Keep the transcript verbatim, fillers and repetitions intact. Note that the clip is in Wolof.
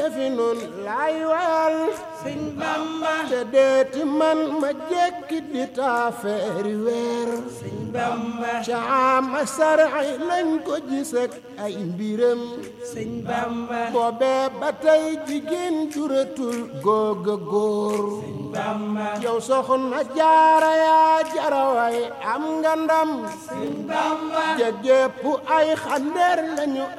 fi nun lay wayal sëñ Bamba te deeti man ma jekki di taafeeri weer sëñ Bamba caama sarxi lañ ko gis ak ay mbiram sëñ Bamba boobee ba tey jigéen juratul googa góor sëñ Bamba yow soxna jaara yaa jaraway am nga ndam sëñ Bamba jegépp ay xandeer lañu